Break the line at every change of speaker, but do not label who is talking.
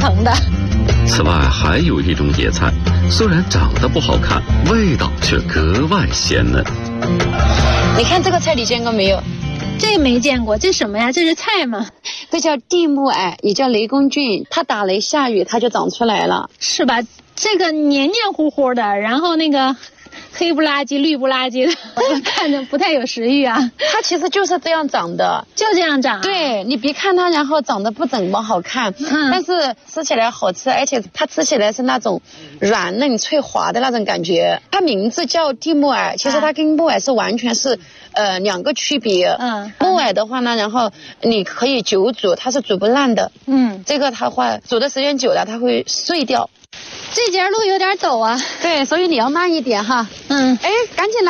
疼的。
此外，还有一种野菜，虽然长得不好看，味道却格外鲜嫩。
你看这个菜，你见过没有？
这没见过，这什么呀？这是菜吗？
这叫地木耳，也叫雷公菌，它打雷下雨它就长出来了，
是吧？这个黏黏糊糊的，然后那个黑不拉几、绿不拉几的，看着不太有食欲啊。
它其实就是这样长的，
就这样长。
对，你别看它，然后长得不怎么好看，但是吃起来好吃，而且它吃起来是那种软嫩脆滑的那种感觉。它名字叫地木耳，其实它跟木耳是完全是两个区别。木耳的话呢，然后你可以久煮，它是煮不烂的。这个它话煮的时间久了，它会碎掉。
这节路有点陡啊。
对，所以你要慢一点哈。哎，赶紧来。